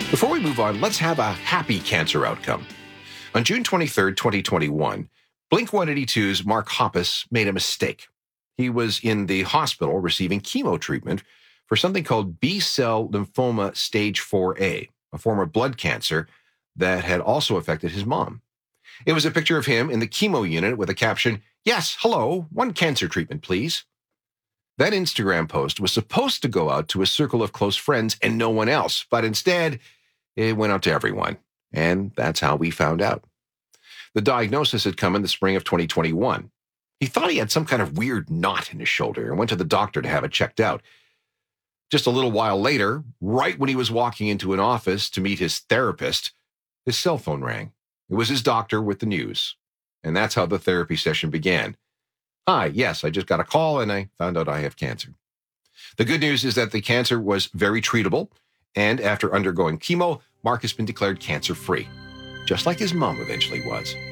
Before we move on, let's have a happy cancer outcome. On June 23rd, 2021, Blink-182's Mark Hoppus made a mistake. He was in the hospital receiving chemo treatment for something called B-cell lymphoma stage 4A, a form of blood cancer that had also affected his mom. It was a picture of him in the chemo unit with a caption, "Yes, hello, one cancer treatment, please." That Instagram post was supposed to go out to a circle of close friends and no one else, but instead, it went out to everyone. And that's how we found out. The diagnosis had come in the spring of 2021. He thought he had some kind of weird knot in his shoulder and went to the doctor to have it checked out. Just a little while later, right when he was walking into an office to meet his therapist, his cell phone rang. It was his doctor with the news. And that's how the therapy session began. "Hi, yes, I just got a call and I found out I have cancer." The good news is that the cancer was very treatable. And after undergoing chemo, Mark has been declared cancer-free, just like his mom eventually was.